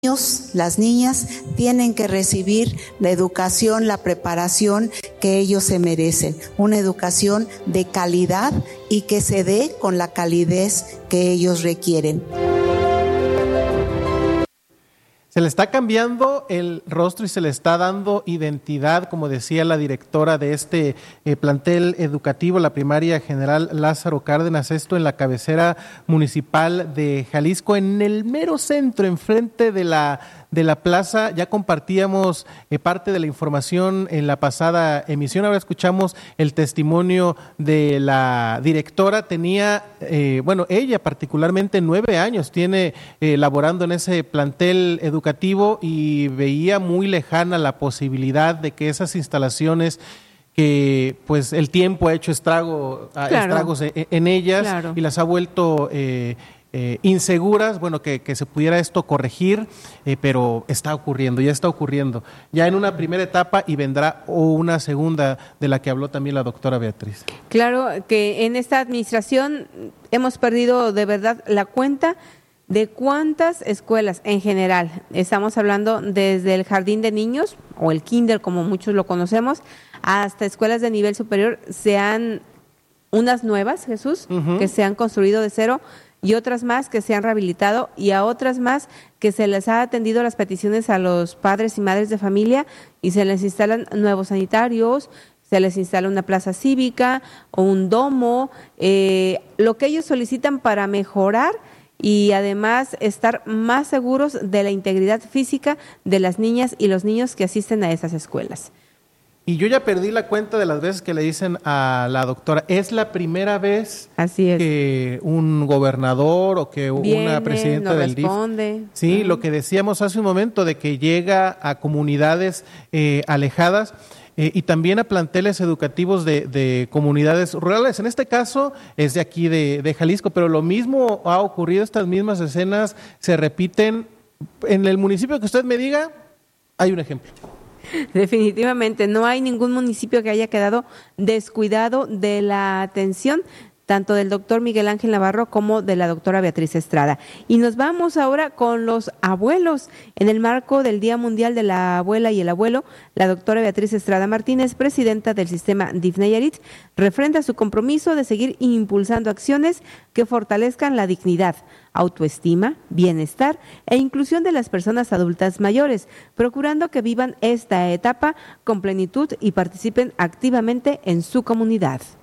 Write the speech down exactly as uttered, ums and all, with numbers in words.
niños, las niñas tienen que recibir la educación, la preparación que ellos se merecen, una educación de calidad y que se dé con la calidez que ellos requieren. Se le está cambiando el rostro y se le está dando identidad, como decía la directora de este eh, plantel educativo, la primaria general Lázaro Cárdenas, esto en la cabecera municipal de Jalisco, en el mero centro, enfrente de la de la plaza. Ya compartíamos eh, parte de la información en la pasada emisión, ahora escuchamos el testimonio de la directora. Tenía, eh, bueno, ella particularmente nueve años tiene eh, laborando en ese plantel educativo y veía muy lejana la posibilidad de que esas instalaciones que pues el tiempo ha hecho estrago, claro. estragos en, en ellas, claro. y las ha vuelto eh, Eh, inseguras, bueno, que, que se pudiera esto corregir, eh, pero está ocurriendo, ya está ocurriendo, ya en una primera etapa y vendrá una segunda de la que habló también la doctora Beatriz. Claro que en esta administración hemos perdido de verdad la cuenta de cuántas escuelas en general, estamos hablando desde el jardín de niños o el kinder como muchos lo conocemos, hasta escuelas de nivel superior, se han, unas nuevas, Jesús, uh-huh. que se han construido de cero, y otras más que se han rehabilitado y a otras más que se les ha atendido las peticiones a los padres y madres de familia y se les instalan nuevos sanitarios, se les instala una plaza cívica o un domo, eh, lo que ellos solicitan para mejorar y además estar más seguros de la integridad física de las niñas y los niños que asisten a esas escuelas. Y yo ya perdí la cuenta de las veces que le dicen a la doctora, es la primera vez Así es. que un gobernador o que Viene, una presidenta no del responde. D I F, sí, uh-huh. lo que decíamos hace un momento de que llega a comunidades eh, alejadas eh, y también a planteles educativos de, de comunidades rurales. En este caso es de aquí de, de Jalisco, pero lo mismo ha ocurrido, estas mismas escenas se repiten en el municipio que usted me diga, hay un ejemplo. Definitivamente, no hay ningún municipio que haya quedado descuidado de la atención tanto del doctor Miguel Ángel Navarro como de la doctora Beatriz Estrada. Y nos vamos ahora con los abuelos. En el marco del Día Mundial de la Abuela y el Abuelo, la doctora Beatriz Estrada Martínez, presidenta del sistema D I F Nayarit, refrenda su compromiso de seguir impulsando acciones que fortalezcan la dignidad, autoestima, bienestar e inclusión de las personas adultas mayores, procurando que vivan esta etapa con plenitud y participen activamente en su comunidad.